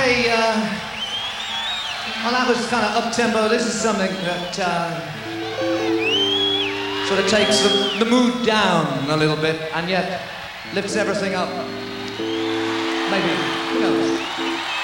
Okay, well that was kind of up-tempo. This is something that sort of takes the mood down a little bit and yet lifts everything up. Maybe, who knows?